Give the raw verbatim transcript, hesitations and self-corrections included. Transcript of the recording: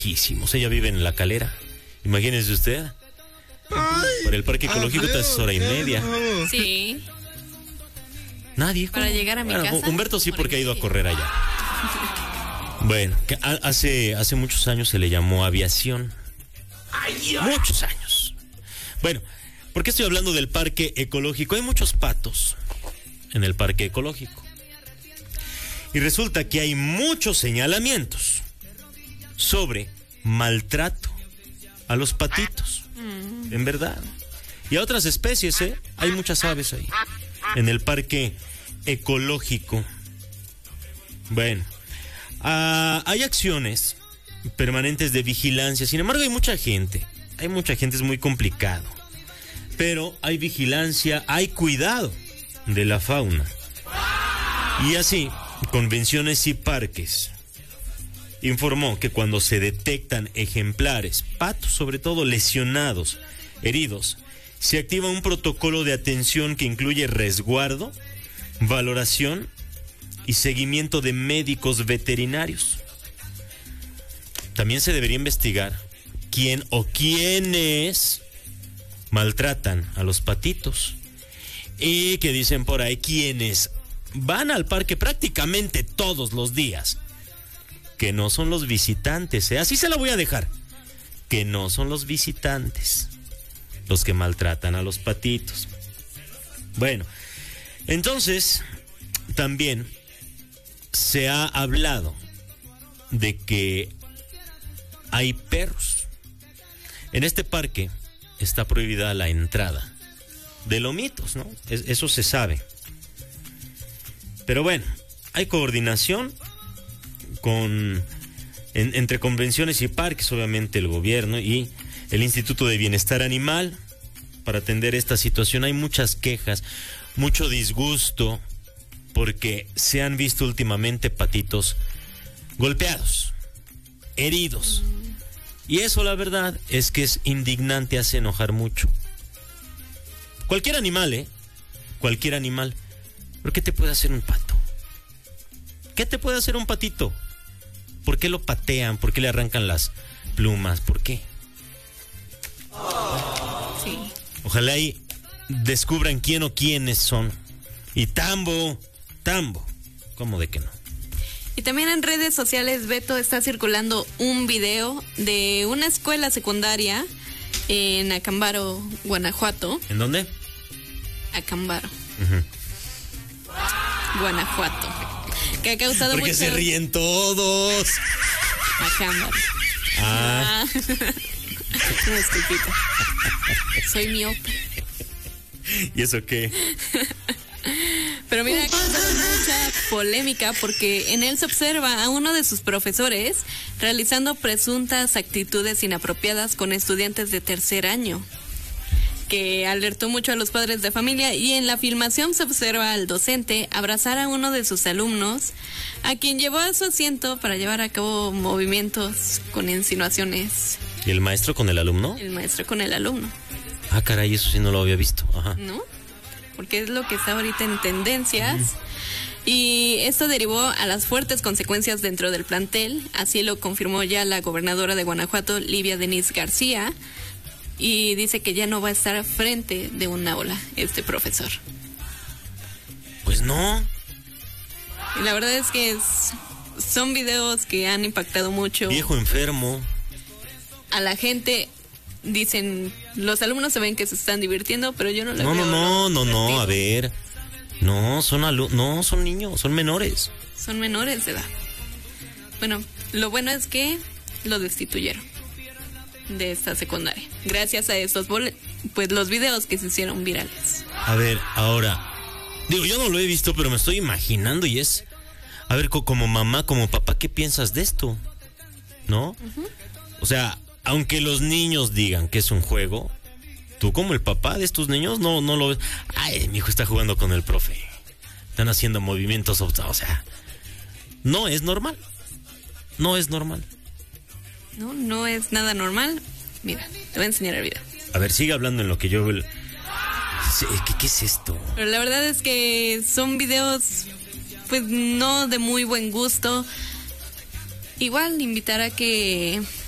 lejísimos. Ella vive en La Calera. Imagínese usted. Ay, por el parque ecológico te haces hora y media. Sí. Nadie. Para ¿cómo? llegar a mi bueno, casa. Humberto sí, porque ha ido a correr allá. Bueno, que hace, hace muchos años se le llamó aviación. Muchos años. Bueno, ¿por qué estoy hablando del parque ecológico? Hay muchos patos en el parque ecológico. Y resulta que hay muchos señalamientos sobre maltrato a los patitos. Mm. En verdad. Y a otras especies, ¿eh? Hay muchas aves ahí. En el parque ecológico. Bueno, uh, hay acciones permanentes de vigilancia. Sin embargo, hay mucha gente. Hay mucha gente, es muy complicado. Pero hay vigilancia, hay cuidado de la fauna. Y así, Convenciones y Parques informó que cuando se detectan ejemplares, patos sobre todo lesionados, heridos, se activa un protocolo de atención que incluye resguardo, valoración y seguimiento de médicos veterinarios. También se debería investigar quién o quiénes maltratan a los patitos. Y que dicen por ahí quienes van al parque prácticamente todos los días, que no son los visitantes, ¿eh? Así se la voy a dejar. Que no son los visitantes los que maltratan a los patitos. Bueno, entonces también se ha hablado de que hay perros. En este parque está prohibida la entrada de lomitos, ¿no? Es, eso se sabe. Pero bueno, hay coordinación con en, entre Convenciones y Parques, obviamente el gobierno y el Instituto de Bienestar Animal para atender esta situación. Hay muchas quejas, mucho disgusto, porque se han visto últimamente patitos golpeados, heridos. Y eso, la verdad, es que es indignante, hace enojar mucho. Cualquier animal, ¿eh? Cualquier animal. ¿Pero qué te puede hacer un pato? ¿Qué te puede hacer un patito? ¿Por qué lo patean? ¿Por qué le arrancan las plumas? ¿Por qué? Sí. Ojalá y descubran quién o quiénes son. Y Tambo, Tambo, ¿cómo de que no? Y también en redes sociales, Beto, está circulando un video de una escuela secundaria en Acámbaro, Guanajuato. ¿En dónde? Acámbaro. Uh-huh. Guanajuato. Que ha causado Porque mucho... se ríen todos. Acámbaro. Ah. ah. Una disculpita. Soy miope. ¿Y eso qué? Pero mira, ha causado mucha polémica porque en él se observa a uno de sus profesores realizando presuntas actitudes inapropiadas con estudiantes de tercer año, que alertó mucho a los padres de familia. Y en la filmación se observa al docente abrazar a uno de sus alumnos, a quien llevó a su asiento para llevar a cabo movimientos con insinuaciones. ¿Y el maestro con el alumno? El maestro con el alumno. Ah, caray, eso sí no lo había visto. Ajá. ¿No? Porque es lo que está ahorita en tendencias. Uh-huh. Y esto derivó a las fuertes consecuencias dentro del plantel. Así lo confirmó ya la gobernadora de Guanajuato, Livia Denise García. Y dice que ya no va a estar frente de un aula este profesor. Pues no. Y la verdad es que es, son videos que han impactado mucho. Viejo enfermo. A la gente. Dicen, los alumnos se ven que se están divirtiendo, pero yo no lo no, veo. No, no, no, no, a ver. No, son alu- no, son niños, son menores. Son menores de edad. Bueno, lo bueno es que lo destituyeron de esta secundaria. Gracias a estos bol- pues los videos que se hicieron virales. A ver, ahora, digo, yo no lo he visto, pero me estoy imaginando y es, a ver, co- como mamá, como papá, ¿qué piensas de esto? ¿No? Uh-huh. O sea, aunque los niños digan que es un juego, tú como el papá de estos niños no, no lo ves. Ay, mi hijo está jugando con el profe. Están haciendo movimientos, o sea, no es normal. No es normal. No, no es nada normal. Mira, te voy a enseñar el video. A ver, sigue hablando en lo que yo... ¿Qué, qué es esto? Pero la verdad es que son videos, pues, no de muy buen gusto. Igual invitar a que